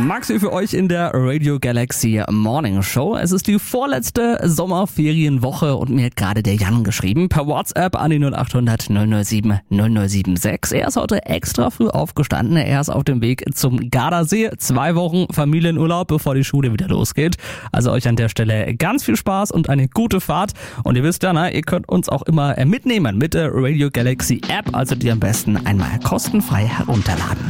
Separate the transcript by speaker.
Speaker 1: Maxi für euch in der Radio Galaxy Morning Show. Es ist die vorletzte Sommerferienwoche und mir hat gerade der Jan geschrieben per WhatsApp an die 0800 007 0076. Er ist heute extra früh aufgestanden. Er ist auf dem Weg zum Gardasee. 2 Wochen Familienurlaub, bevor die Schule wieder losgeht. Also euch an der Stelle ganz viel Spaß und eine gute Fahrt. Und ihr wisst ja, ihr könnt uns auch immer mitnehmen mit der Radio Galaxy App. Also die am besten einmal kostenfrei herunterladen.